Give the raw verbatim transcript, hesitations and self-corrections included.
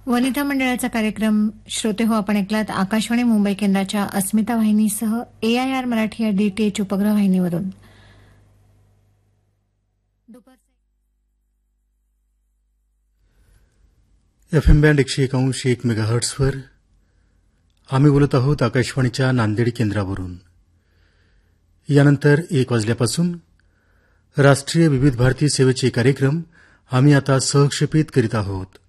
वनिता मंडळाचा कार्यक्रम श्रोते हो आपण ऐकलात आकाशवाणी मुंबई केंद्राच्या अस्मिता वाहिनीसह एआयआर मराठी या डीटीएच उपग्रह वाहिनीवरून. एफ एम बँड एकशे एकांश एक मेगाहर्ट्सवर आम्ही बोलत आहोत आकाशवाणीच्या नांदेड केंद्रावरून. यानंतर एक वाजल्यापासून राष्ट्रीय विविध भारती सेवेचे कार्यक्रम आम्ही आता सहक्षेपित करीत आहोत.